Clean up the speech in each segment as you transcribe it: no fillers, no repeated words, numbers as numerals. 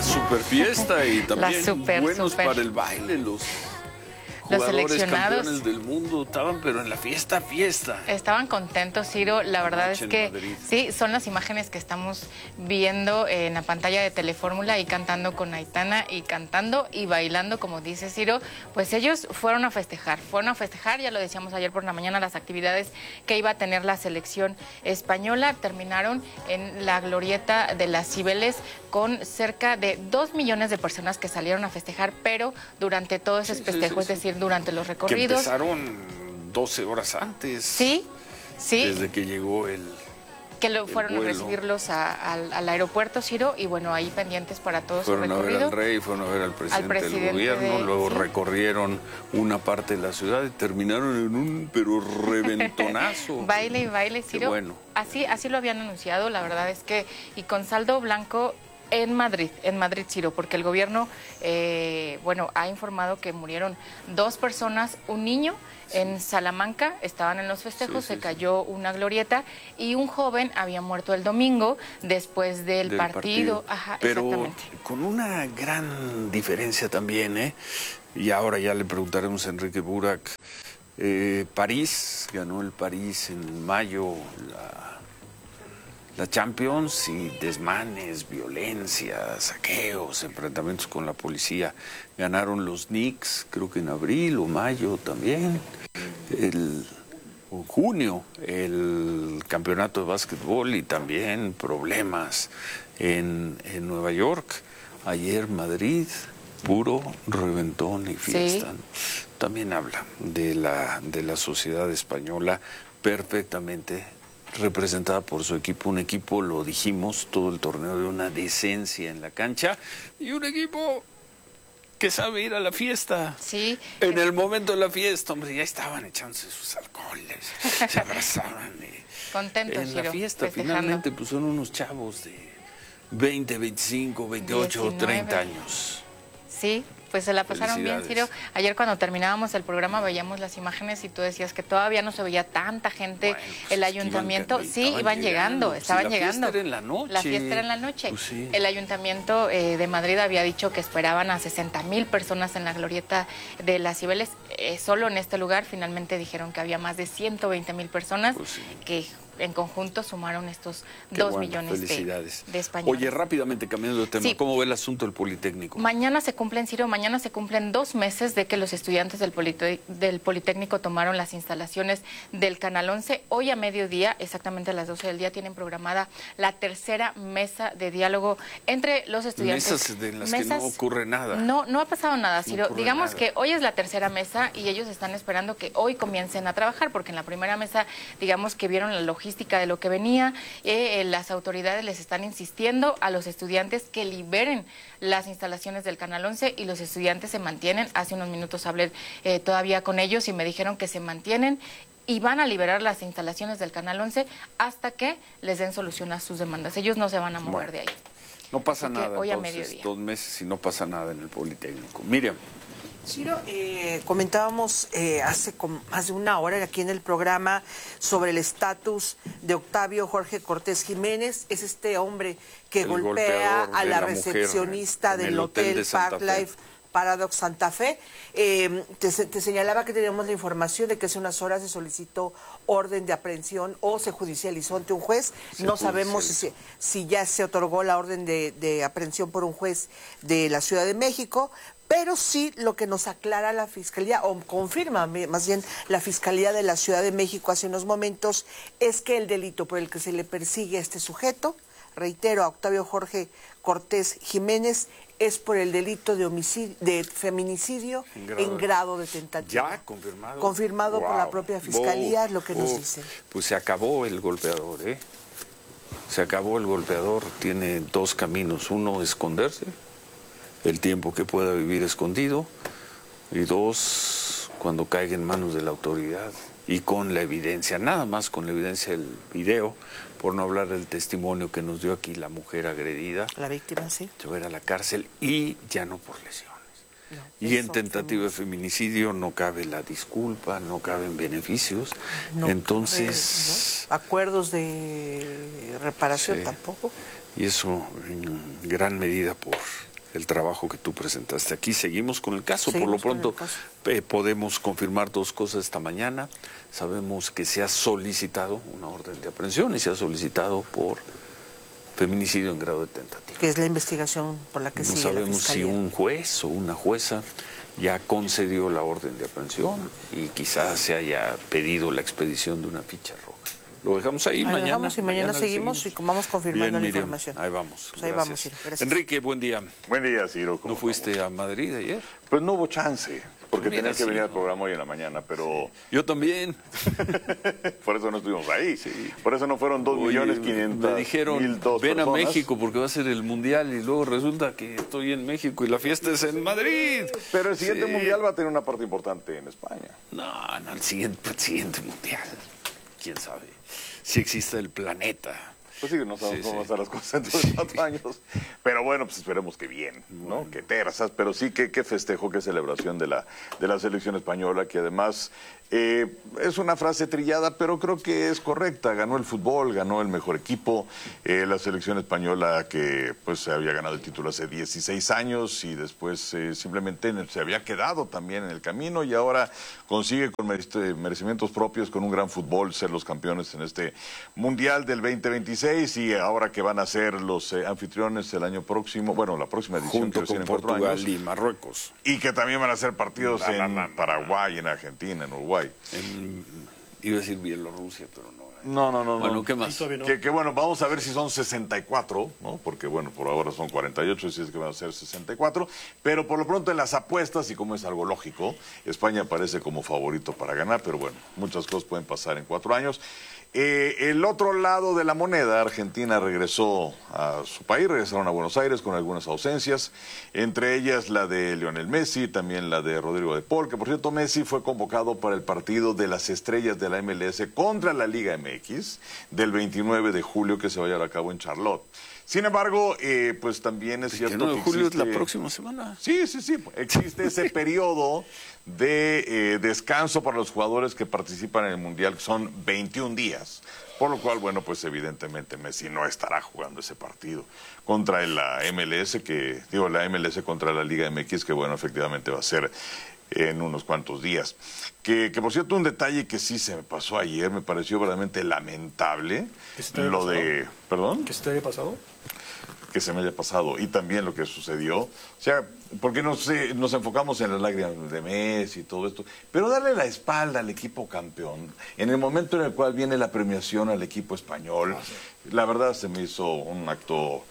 super fiesta y también buenos para el baile. Los seleccionados campeones del mundo estaban, pero en la fiesta. Estaban contentos, Ciro. La verdad es que sí, son las imágenes que estamos viendo en la pantalla de Telefórmula y cantando con Aitana y cantando y bailando, como dice Ciro. Pues ellos fueron a festejar, ya lo decíamos ayer por la mañana, las actividades que iba a tener la selección española. Terminaron en la glorieta de las Cibeles con cerca de 2 millones de personas que salieron a festejar, pero durante todo ese festejo, es decir, durante los recorridos. Que empezaron 12 horas antes. Sí. Desde que llegó fueron vuelo. a recibirlos al aeropuerto, Ciro, y bueno, ahí pendientes para todo su recorrido. Fueron a ver al rey, fueron a ver al presidente del gobierno, luego recorrieron una parte de la ciudad y terminaron en un reventonazo. Baile y baile, Ciro. Qué bueno. Así lo habían anunciado, la verdad es que, y con saldo blanco en Madrid, Ciro, porque el gobierno, ha informado que murieron 2 personas, un niño en Salamanca, estaban en los festejos, se cayó una glorieta y un joven había muerto el domingo después del partido. Ajá, pero exactamente. Con una gran diferencia también, ¿eh? Y ahora ya le preguntaremos a Enrique Burak. París, ganó el París en mayo la Champions y desmanes, violencia, saqueos, enfrentamientos con la policía. Ganaron los Knicks, creo que en abril o mayo también. Junio, el campeonato de básquetbol y también problemas en Nueva York. Ayer Madrid, puro reventón y fiesta. Sí. También habla de la sociedad española perfectamente representada por su equipo, un equipo, lo dijimos, todo el torneo de una decencia en la cancha y un equipo que sabe ir a la fiesta. Sí. En el momento de la fiesta, hombre, ya estaban echándose sus alcoholes, se abrazaban. Contentos, en la fiesta, finalmente, pues son unos chavos de 20, 25, 28, 19. 30 años. Sí. Pues se la pasaron bien, Ciro. Ayer cuando terminábamos el programa veíamos las imágenes y tú decías que todavía no se veía tanta gente. Bueno, pues el ayuntamiento, estaban llegando. La fiesta era en la noche. La fiesta era en la noche. Pues sí. El ayuntamiento de Madrid había dicho que esperaban a 60,000 personas en la glorieta de las Cibeles. Solo en este lugar finalmente dijeron que había más de 120,000 personas que en conjunto sumaron estos 2 millones de españoles. Oye, rápidamente cambiando de tema, ¿cómo ve el asunto del Politécnico? Mañana se cumplen, Ciro, 2 meses de que los estudiantes del Politécnico tomaron las instalaciones del Canal 11. Hoy a mediodía, exactamente a las 12 del día, tienen programada la tercera mesa de diálogo entre los estudiantes. Mesas en las que no ocurre nada. No ha pasado nada, Ciro. Digamos que hoy es la tercera mesa y ellos están esperando que hoy comiencen a trabajar, porque en la primera mesa, digamos que vieron la logística de lo que venía. Las autoridades les están insistiendo a los estudiantes que liberen las instalaciones del Canal 11 y los estudiantes se mantienen. Hace unos minutos hablé todavía con ellos y me dijeron que se mantienen y van a liberar las instalaciones del Canal 11 hasta que les den solución a sus demandas. Ellos no se van a mover de ahí. No pasa nada, hoy entonces, a mediodía. 2 meses y no pasa nada en el Politécnico. Miriam. Ciro, comentábamos hace más de una hora aquí en el programa sobre el estatus de Octavio Jorge Cortés Jiménez. Es este hombre que golpea a la recepcionista del hotel Park Life Paradox Santa Fe. Te señalaba que teníamos la información de que hace unas horas se solicitó orden de aprehensión o se judicializó ante un juez. No sabemos si ya se otorgó la orden de aprehensión por un juez de la Ciudad de México. Pero sí lo que nos aclara la Fiscalía, o confirma más bien la Fiscalía de la Ciudad de México hace unos momentos, es que el delito por el que se le persigue a este sujeto, reitero, a Octavio Jorge Cortés Jiménez, es por el delito de homicidio, de feminicidio en grado de tentativa. ¿Ya confirmado? Confirmado por la propia Fiscalía, es lo que nos dicen. Pues se acabó el golpeador, ¿eh? Se acabó el golpeador, tiene 2 caminos. Uno, esconderse, el tiempo que pueda vivir escondido, y 2, cuando caiga en manos de la autoridad y con la evidencia, nada más con la evidencia del video, por no hablar del testimonio que nos dio aquí la mujer agredida. La víctima, sí. Se va a ir a la cárcel y ya no por lesiones. No, y en tentativa de feminicidio no cabe la disculpa, no caben beneficios. No, entonces... ¿no? Acuerdos de reparación tampoco. Y eso en gran medida por el trabajo que tú presentaste aquí. Seguimos con el caso. Por lo pronto podemos confirmar dos cosas esta mañana. Sabemos que se ha solicitado una orden de aprehensión y se ha solicitado por feminicidio en grado de tentativa. Que es la investigación por la que sigue la No sabemos Fiscalía. si un juez o una jueza ya concedió la orden de aprehensión y quizás se haya pedido la expedición de una ficha roja. Lo dejamos ahí, mañana. Lo dejamos y mañana seguimos y vamos confirmando la información. Ahí vamos. Pues ahí vamos, Ciro. Gracias. Enrique, buen día. Buen día, Ciro. ¿No fuiste a Madrid ayer? Pues no hubo chance, porque Mira, tenía que venir sí, al programa hoy en la mañana, pero Yo también. por eso no estuvimos ahí. Por eso no fueron 2.500.000 Me dijeron, ven a México porque va a ser el Mundial y luego resulta que estoy en México y la fiesta es en Madrid. Pero el siguiente Mundial va a tener una parte importante en España. No, el siguiente Mundial. ¿Quién sabe? Si existe el planeta. Pues sí, no sabemos cómo van a estar las cosas dentro de 4 años. Pero bueno, pues esperemos que bien, ¿no? Que terzas, pero sí que festejo, que celebración de la selección española, que además es una frase trillada, pero creo que es correcta. Ganó el fútbol, ganó el mejor equipo. La selección española que pues se había ganado el título hace 16 años y después simplemente se había quedado también en el camino y ahora consigue con merecimientos propios, con un gran fútbol, ser los campeones en este Mundial del 2026. Y ahora que van a ser los anfitriones el año próximo, bueno, la próxima edición, junto con Portugal y Marruecos. Y que también van a ser partidos en Paraguay, en Argentina, en Uruguay. Iba a decir Bielorrusia, pero no. No. Bueno, ¿qué más? Que bueno, vamos a ver si son 64, ¿no? Porque bueno, por ahora son 48, si es que van a ser 64. Pero por lo pronto en las apuestas, y como es algo lógico, España aparece como favorito para ganar, pero bueno, muchas cosas pueden pasar en 4 años. El otro lado de la moneda, Argentina regresó a su país, regresaron a Buenos Aires con algunas ausencias, entre ellas la de Lionel Messi, también la de Rodrigo de Paul, que por cierto Messi fue convocado para el partido de las estrellas de la MLS contra la Liga MX del 29 de julio que se va a llevar a cabo en Charlotte. Sin embargo, pues también es cierto que julio existe... es la próxima semana. Sí, existe ese periodo de descanso para los jugadores que participan en el Mundial, que son 21 días. Por lo cual, bueno, pues evidentemente Messi no estará jugando ese partido contra la MLS, la MLS contra la Liga MX, que bueno, efectivamente va a ser en unos cuantos días. Que por cierto, un detalle que sí se me pasó ayer, me pareció verdaderamente lamentable. Lo de... ¿Perdón? ¿Que se te haya pasado? Que se me haya pasado, y también lo que sucedió, o sea, porque nos enfocamos en las lágrimas de Messi y todo esto, pero darle la espalda al equipo campeón, en el momento en el cual viene la premiación al equipo español, la verdad se me hizo un acto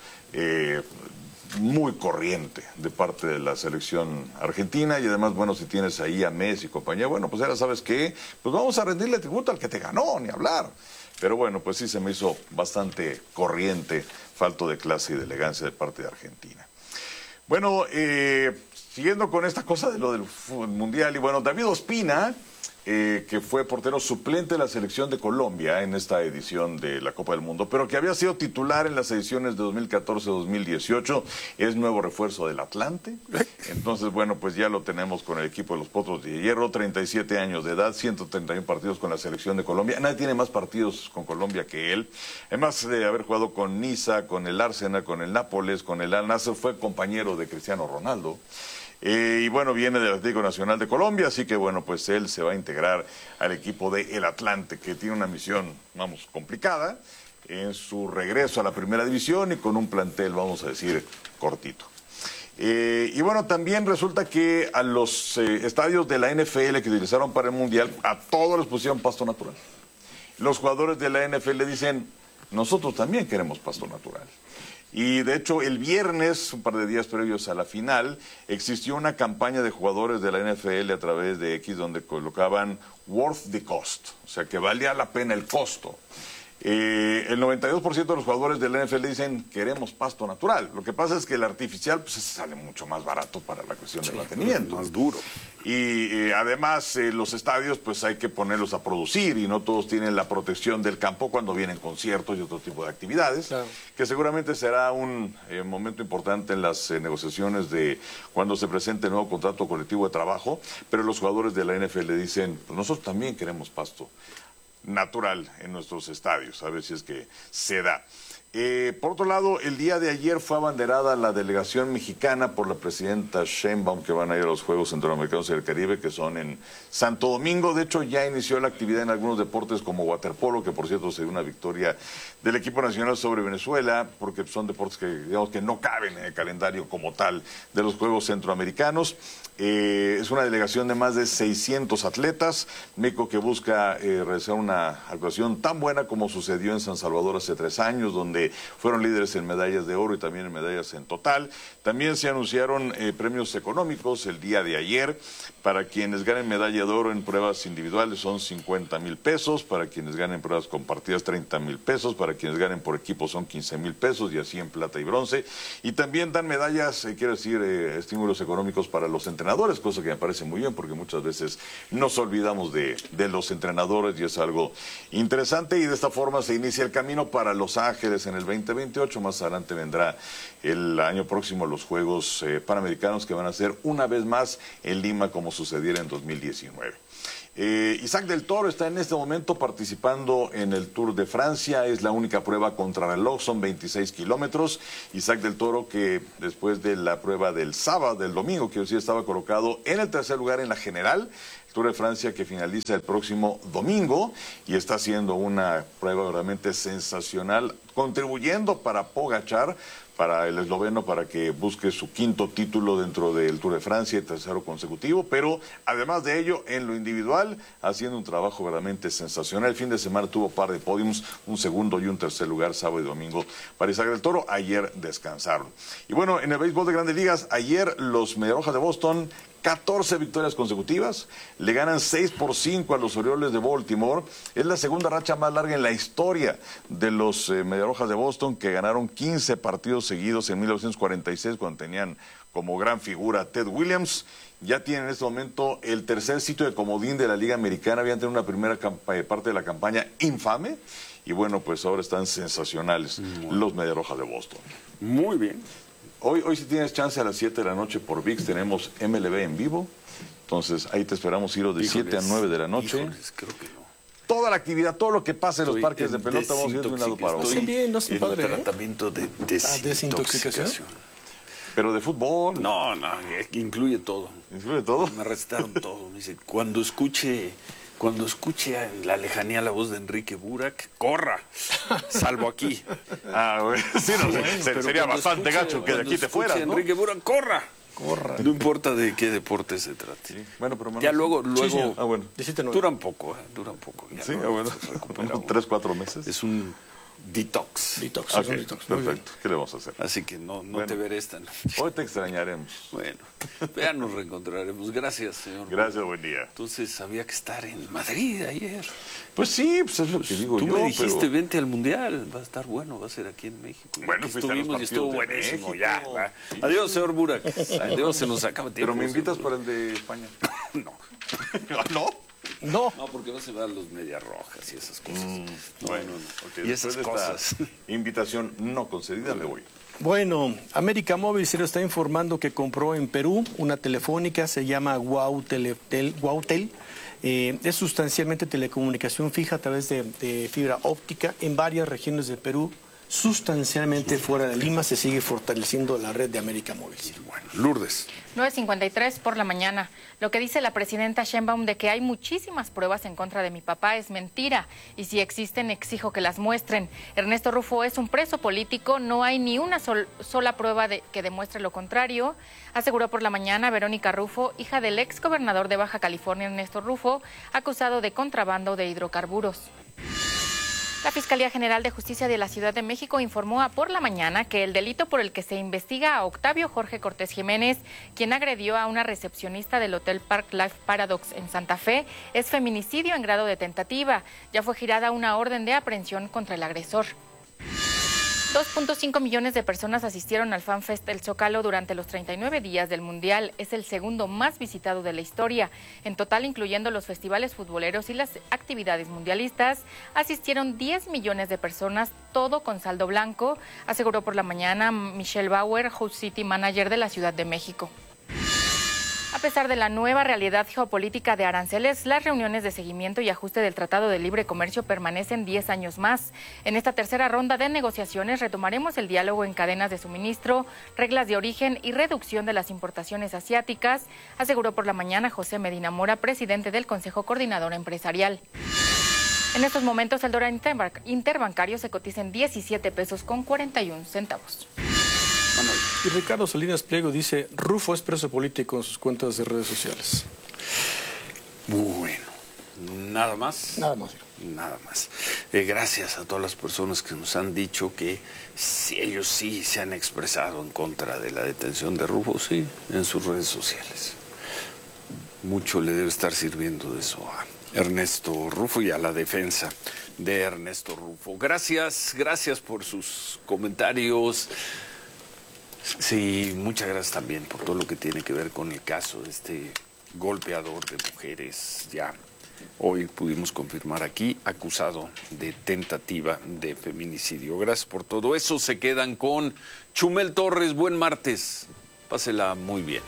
muy corriente de parte de la selección argentina, y además, bueno, si tienes ahí a Messi y compañía, bueno, pues ahora sabes qué, pues vamos a rendirle tributo al que te ganó, ni hablar. Pero bueno, pues sí se me hizo bastante corriente, falto de clase y de elegancia de parte de Argentina. Bueno, siguiendo con esta cosa de lo del Mundial, y bueno, David Ospina, que fue portero suplente de la selección de Colombia en esta edición de la Copa del Mundo, pero que había sido titular en las ediciones de 2014-2018, es nuevo refuerzo del Atlante. Entonces, bueno, pues ya lo tenemos con el equipo de los Potros de Hierro, 37 años de edad, 131 partidos con la selección de Colombia. Nadie tiene más partidos con Colombia que él. Además de haber jugado con Niza, con el Arsenal, con el Nápoles, con el Al Nassr, fue compañero de Cristiano Ronaldo. Y bueno, viene del Atlético Nacional de Colombia, así que bueno, pues él se va a integrar al equipo de El Atlante, que tiene una misión, vamos, complicada, en su regreso a la primera división y con un plantel, vamos a decir, cortito. Y bueno, también resulta que a los estadios de la NFL que utilizaron para el Mundial, a todos les pusieron pasto natural. Los jugadores de la NFL dicen, nosotros también queremos pasto natural. Y de hecho el viernes, un par de días previos a la final, existió una campaña de jugadores de la NFL a través de X donde colocaban worth the cost, o sea que valía la pena el costo. El 92% de los jugadores de la NFL dicen queremos pasto natural. Lo que pasa es que el artificial pues sale mucho más barato para la cuestión de mantenimiento. Más duro. Y además los estadios pues hay que ponerlos a producir y no todos tienen la protección del campo cuando vienen conciertos y otro tipo de actividades. Claro. Que seguramente será un momento importante en las negociaciones de cuando se presente el nuevo contrato colectivo de trabajo. Pero los jugadores de la NFL dicen pues nosotros también queremos pasto natural en nuestros estadios, a ver si es que se da. Por otro lado, el día de ayer fue abanderada la delegación mexicana por la presidenta Sheinbaum, que van a ir a los Juegos Centroamericanos y del Caribe, que son en Santo Domingo. De hecho, ya inició la actividad en algunos deportes como waterpolo, que por cierto se dio una victoria del equipo nacional sobre Venezuela, porque son deportes que, digamos, que no caben en el calendario como tal de los Juegos Centroamericanos. Es una delegación de más de 600 atletas. México que busca realizar una actuación tan buena como sucedió en San Salvador hace 3 años, donde fueron líderes en medallas de oro y también en medallas en total. También se anunciaron premios económicos el día de ayer. Para quienes ganen medalla de oro en pruebas individuales son 50,000 pesos, para quienes ganen pruebas compartidas 30,000 pesos, para quienes ganen por equipo son 15,000 pesos y así en plata y bronce. Y también dan medallas, quiero decir, estímulos económicos para los entrenadores, cosa que me parece muy bien porque muchas veces nos olvidamos de los entrenadores y es algo interesante. Y de esta forma se inicia el camino para Los Ángeles en el 2028. Más adelante vendrá el año próximo los Juegos Panamericanos, que van a ser una vez más en Lima como sucediera en 2019. Isaac del Toro está en este momento participando en el Tour de Francia. Es la única prueba contrarreloj, son 26 kilómetros. Isaac del Toro, que después de la prueba del domingo, quiero decir, estaba colocado en el tercer lugar en la general. Tour de Francia que finaliza el próximo domingo y está haciendo una prueba realmente sensacional, contribuyendo para Pogačar, para el esloveno, para que busque su 5º título dentro del Tour de Francia y 3º consecutivo, pero además de ello, en lo individual, haciendo un trabajo verdaderamente sensacional. El fin de semana tuvo par de podiums, un segundo y un tercer lugar, sábado y domingo para Isaac del Toro. Ayer descansaron. Y bueno, en el béisbol de Grandes Ligas, ayer los Mediarrojas de Boston, 14 victorias consecutivas, le ganan 6-5 a los Orioles de Baltimore. Es la segunda racha más larga en la historia de los Mediarrojas de Boston, que ganaron 15 partidos seguidos en 1946, cuando tenían como gran figura a Ted Williams. Ya tienen en este momento el tercer sitio de comodín de la Liga Americana. Habían tenido una primera parte de la campaña infame. Y bueno, pues ahora están sensacionales los Mediarrojas de Boston. Muy bien. Hoy si tienes chance a las 7 de la noche por ViX tenemos MLB en vivo. Entonces ahí te esperamos, Ciro, de 7 a 9 de la noche. Híjoles, creo que no. Toda la actividad, todo lo que pasa en los parques de pelota, vamos a ir de un lado para otro. Hacen bien, no hacen padre, tratamiento de desintoxicación. Pero de fútbol. No, incluye todo. ¿Incluye todo? Me recetaron todo. Me dice, cuando escuche en la lejanía la voz de Enrique Burak, corra, salvo aquí. Bueno, sí, no, sería bastante gacho que de aquí te fueras, ¿no? Enrique Burak, corra. No importa de qué deporte se trate. Sí. Bueno, pero ya luego sí. Bueno. Duran poco. Ya sí, bueno. 3-4 meses. Es un detox. Okay, perfecto. ¿Qué le vamos a hacer? Así que no te veré esta noche. Hoy te extrañaremos. Bueno, ya nos reencontraremos. Gracias, señor. Gracias, buen día. Entonces había que estar en Madrid ayer. Pues sí, pues es lo que digo yo. Tú me dijiste, vente al Mundial, va a estar bueno, va a ser aquí en México. Bueno, estuvimos y estuvo buenísimo, ya. Adiós, señor Burak. Adiós, se nos acaba el tiempo. Pero me invitas para el de España. No. ¿No? No, porque no se van los Medias Rojas y esas cosas. Bueno, okay. Y esas cosas. Invitación no concedida, me voy. Bueno, América Móvil se lo está informando que compró en Perú una telefónica, se llama Guautel. Es sustancialmente telecomunicación fija a través de fibra óptica en varias regiones de Perú. Sustancialmente fuera de Lima se sigue fortaleciendo la red de América Móvil. Bueno, Lourdes. 9:53 por la mañana. Lo que dice la presidenta Sheinbaum de que hay muchísimas pruebas en contra de mi papá es mentira. Y si existen, exijo que las muestren. Ernesto Rufo es un preso político. No hay ni una sola prueba que demuestre lo contrario. Aseguró por la mañana Verónica Rufo, hija del ex gobernador de Baja California, Ernesto Rufo, acusado de contrabando de hidrocarburos. La Fiscalía General de Justicia de la Ciudad de México informó por la mañana que el delito por el que se investiga a Octavio Jorge Cortés Jiménez, quien agredió a una recepcionista del Hotel Park Life Paradox en Santa Fe, es feminicidio en grado de tentativa. Ya fue girada una orden de aprehensión contra el agresor. 2.5 millones de personas asistieron al FanFest El Zócalo durante los 39 días del Mundial. Es el segundo más visitado de la historia. En total, incluyendo los festivales futboleros y las actividades mundialistas, asistieron 10 millones de personas, todo con saldo blanco, aseguró por la mañana Michelle Bauer, Host City Manager de la Ciudad de México. pesar de la nueva realidad geopolítica de aranceles, las reuniones de seguimiento y ajuste del Tratado de Libre Comercio permanecen 10 años más. En esta tercera ronda de negociaciones retomaremos el diálogo en cadenas de suministro, reglas de origen y reducción de las importaciones asiáticas, aseguró por la mañana José Medina Mora, presidente del Consejo Coordinador Empresarial. En estos momentos el dólar interbancario se cotiza en 17 pesos con 41 centavos. Y Ricardo Salinas Pliego dice, Rufo es preso político en sus cuentas de redes sociales. Bueno, nada más. Nada más. Nada más. Gracias a todas las personas que nos han dicho que ellos sí se han expresado en contra de la detención de Rufo, sí, en sus redes sociales. Mucho le debe estar sirviendo eso a Ernesto Rufo y a la defensa de Ernesto Rufo. Gracias por sus comentarios. Sí, muchas gracias también por todo lo que tiene que ver con el caso de este golpeador de mujeres. Ya hoy pudimos confirmar aquí, acusado de tentativa de feminicidio. Gracias por todo eso. Se quedan con Chumel Torres. Buen martes. Pásela muy bien.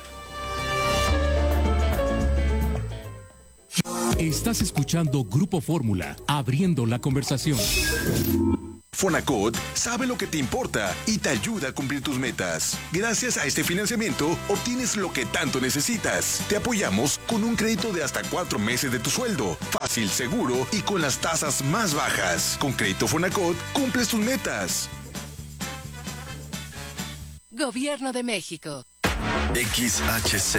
Estás escuchando Grupo Fórmula, abriendo la conversación. Fonacot sabe lo que te importa y te ayuda a cumplir tus metas. Gracias a este financiamiento, obtienes lo que tanto necesitas. Te apoyamos con un crédito de hasta 4 meses de tu sueldo. Fácil, seguro y con las tasas más bajas. Con Crédito Fonacot, cumples tus metas. Gobierno de México. XHZ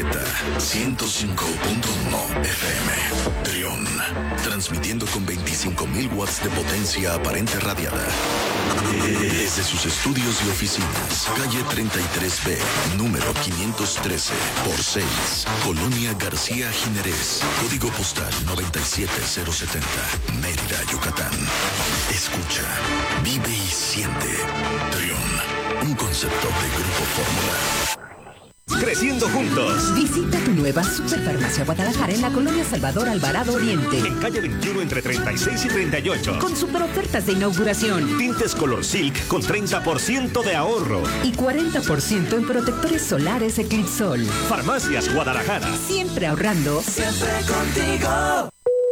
105.1 FM Trión, transmitiendo con 25,000 watts de potencia aparente radiada desde sus estudios y oficinas, calle 33B, número 513 por 6, Colonia García Jiménez, código postal 97070, Mérida, Yucatán. Escucha, vive y siente. Trión, un concepto de Grupo Fórmula. Creciendo juntos. Visita tu nueva Superfarmacia Guadalajara en la colonia Salvador Alvarado Oriente. En calle 21 entre 36 y 38. Con super ofertas de inauguración. Tintes Color Silk con 30% de ahorro. Y 40% en protectores solares Eclipsol. Farmacias Guadalajara. Siempre ahorrando. Siempre contigo.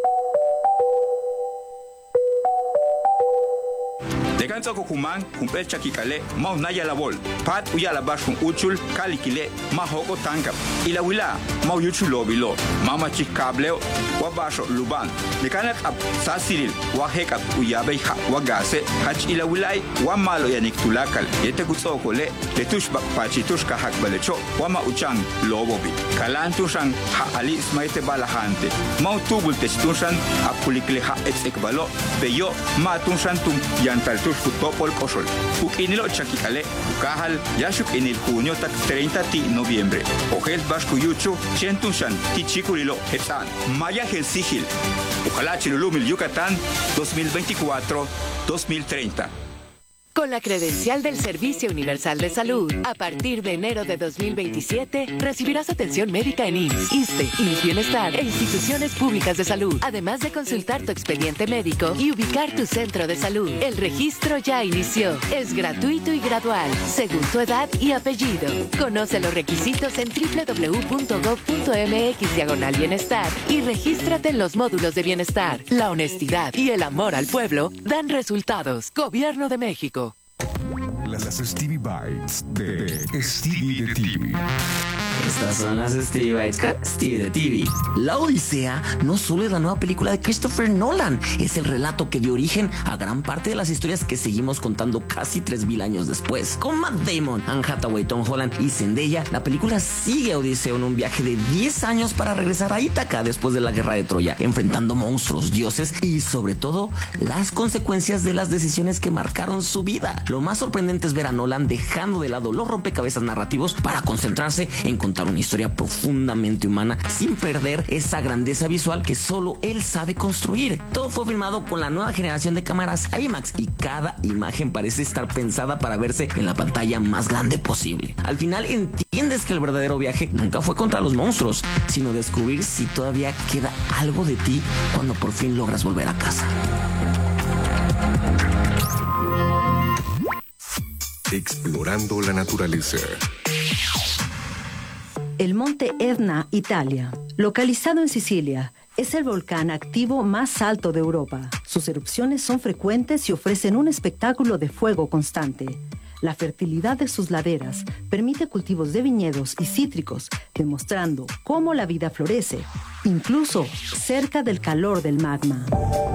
Deganza Kukuman, Kumpel Chakikale, Mau Naya Labol, Pat Uyala Bashun Uchul, Kalikile, Mahoko Tankap, Ilawila, Mau Yuchulo Bilo, Mama Chikableo, Wabasho Luban, Dekanak Ab Sasiril, Wahekap Uyabeha, Wagase, Hach Ilawilai, Wamalo Yanik Tulakal, Yetekutokole, Letush Bakpachitush Kahak Balecho, Wama Uchang, Lobobi, Kalantushan, Ha Ali Smaite Balahante, Mau Tubul Testushan, Apulikleha Etzekbalo, Beyo, Matunshan Tum, Yantaltush Futopol Kosol, Ukinilo Chakikale, Ukahal, Yashuk en el junio tak 30 de noviembre, Ojel Bashkuyuchu, Chentushan, Tichikulilo, Hetan, Maya Helsigil, Ojalá Chilulumil Yucatán, 2024-2030. Con la credencial del Servicio Universal de Salud, a partir de enero de 2027, recibirás atención médica en IMSS, ISSSTE, IMSS Bienestar e instituciones públicas de salud, además de consultar tu expediente médico y ubicar tu centro de salud. El registro ya inició. Es gratuito y gradual, según tu edad y apellido. Conoce los requisitos en www.gov.mx/bienestar y regístrate en los módulos de bienestar. La honestidad y el amor al pueblo dan resultados. Gobierno de México. Las Stevie Bites de Stevie de TV. Estas son las Stevie Bites con Stevie de TV. La Odisea no solo es la nueva película de Christopher Nolan, es el relato que dio origen a gran parte de las historias que seguimos contando casi 3,000 años después. Con Matt Damon, Anne Hathaway, Tom Holland y Zendaya, la película sigue a Odiseo en un viaje de 10 años para regresar a Ítaca después de la guerra de Troya, enfrentando monstruos, dioses y sobre todo las consecuencias de las decisiones que marcaron su vida. Lo más sorprendente es ver a Nolan dejando de lado los rompecabezas narrativos para concentrarse en contar una historia profundamente humana sin perder esa grandeza visual que solo él sabe construir. Todo fue filmado con la nueva generación de cámaras IMAX y cada imagen parece estar pensada para verse en la pantalla más grande posible. Al final entiendes que el verdadero viaje nunca fue contra los monstruos, sino descubrir si todavía queda algo de ti cuando por fin logras volver a casa. Explorando la naturaleza. El monte Etna, Italia. Localizado en Sicilia, es el volcán activo más alto de Europa. Sus erupciones son frecuentes y ofrecen un espectáculo de fuego constante. La fertilidad de sus laderas permite cultivos de viñedos y cítricos, demostrando cómo la vida florece, incluso cerca del calor del magma.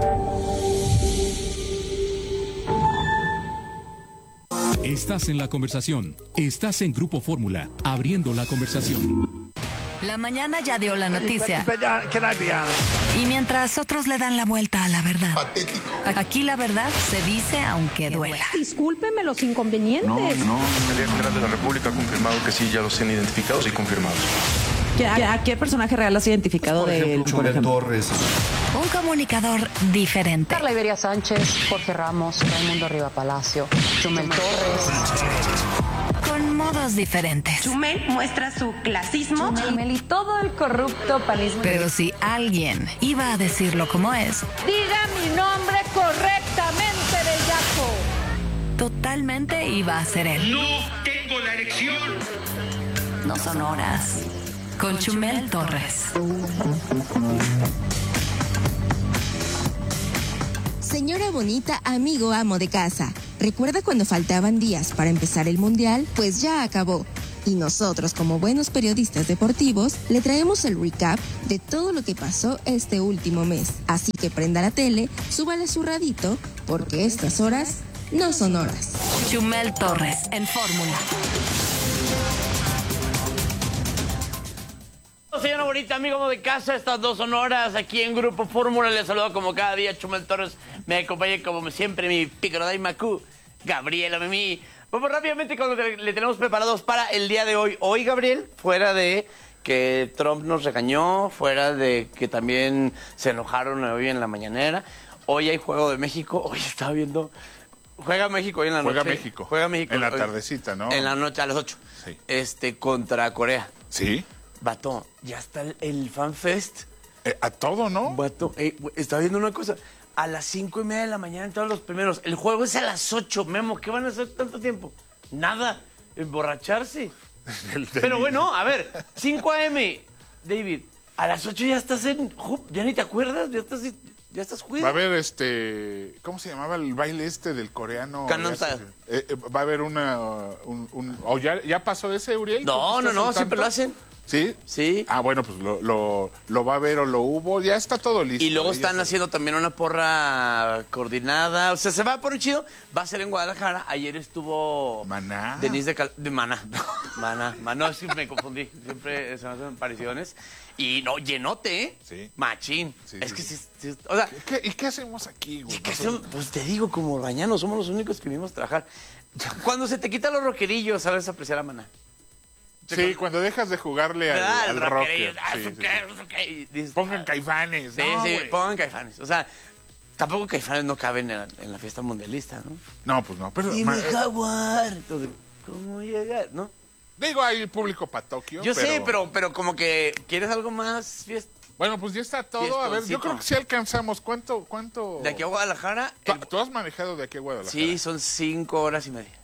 Estás en la conversación. Estás en Grupo Fórmula, abriendo la conversación. La mañana ya dio la noticia. Y mientras otros le dan la vuelta a la verdad. Aquí la verdad se dice aunque duela. Discúlpeme los inconvenientes. No. El general de la República ha confirmado que sí, ya los tienen identificados y confirmados. ¿A qué personaje real has identificado de él? Chumel Torres. Un comunicador diferente. Carla Iberia Sánchez, Jorge Ramos, Raimundo Riva Palacio, Chumel Torres. Con modos diferentes. Chumel muestra su clasismo. Chumel y todo el corrupto panismo. Pero si alguien iba a decirlo como es, diga mi nombre correctamente, bellaco. Totalmente iba a ser él. No tengo la erección. No son horas. Con Chumel Torres. Señora bonita, amigo, amo de casa. ¿Recuerda cuando faltaban días para empezar el Mundial? Pues ya acabó. Y nosotros, como buenos periodistas deportivos, le traemos el recap de todo lo que pasó este último mes. Así que prenda la tele, súbale su radito, porque estas horas no son horas. Chumel Torres, en Fórmula. Señora bonita, amigo de casa, estas 2 son horas aquí en Grupo Fórmula. Les saludo como cada día, Chumel Torres. Me acompaña como siempre mi Picroday Macú, Gabriela Mimi. Vamos rápidamente con lo que le tenemos preparados para el día de hoy. Hoy, Gabriel, fuera de que Trump nos regañó, fuera de que también se enojaron hoy en la mañanera, hoy hay Juego de México. Hoy estaba viendo... Juega México hoy en la noche. Juega México. En la tardecita, ¿no? En la noche, a las 8. Sí. Contra Corea. Sí. Vato, ya está el FanFest. A todo, ¿no? Vato, estaba viendo una cosa. A las 5:30 de la mañana en todos los primeros. El juego es a las 8, Memo. ¿Qué van a hacer tanto tiempo? Nada. Emborracharse. Pero bueno, a ver. 5 a.m., David. A las 8 ya estás en... ¿Ya ni te acuerdas? Ya estás juido. Va a haber ¿cómo se llamaba el baile del coreano? Gangnam Style. Va a haber ¿o ya pasó ese, Uriel? No, siempre lo hacen. ¿Sí? Sí. Ah, bueno, pues lo va a ver o lo hubo. Ya está todo listo. Y luego están haciendo también una porra coordinada. O sea, se va a poner chido. Va a ser en Guadalajara. Ayer estuvo... Maná. Denise de Maná. Maná. No, es que me confundí. Siempre se me hacen apariciones. Y no, llenote, ¿eh? Sí. Machín. Sí, es que sí. O sea... ¿Y qué hacemos aquí, güey? Pues te digo, como orbañanos, somos los únicos que vinimos a trabajar. Cuando se te quitan los rockerillos, sabes apreciar a Maná. Sí, cuando dejas de jugarle al rocker. Sí. Pongan Caifanes. Sí, pongan Caifanes. O sea, tampoco Caifanes no caben en la fiesta mundialista, ¿no? No, pues no. Pero, Dime, Jaguar. Entonces, ¿cómo llegar? ¿No? Digo, hay público para Tokio. Yo sé, pero como que quieres algo más fiesta. Bueno, pues ya está todo. A ver, yo creo que sí alcanzamos. ¿Cuánto? De aquí a Guadalajara. ¿Tú has manejado de aquí a Guadalajara? Sí, son 5 horas y media.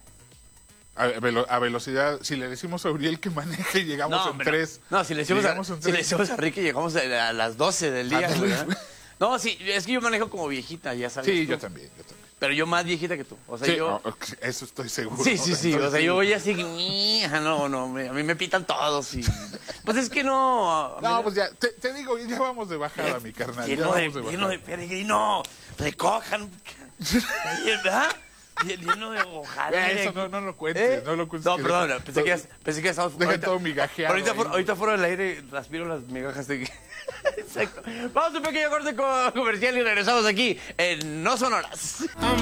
A velocidad, si le decimos a Uriel que maneje, llegamos en 3. No, si le decimos a Ricky, llegamos a las 12 del día. No, sí, es que yo manejo como viejita, ya sabes. Sí, yo también. Pero yo más viejita que tú. O sea, sí, yo... eso estoy seguro. Sí. O sea, yo voy así, no, a mí me pitan todos. Pues es que no... No, pues ya, te digo, ya vamos de bajada, mi carnal. Lleno de peregrino. Recojan. ¿Verdad? Lleno de ojalá. Eso no lo cuentes, no lo cuentes. No, perdón, pensé que estábamos... Deja todo migajeado. Ahorita fuera del aire transpiro las migajas de... Exacto. Vamos a un pequeño corte comercial y regresamos aquí en No Son Horas.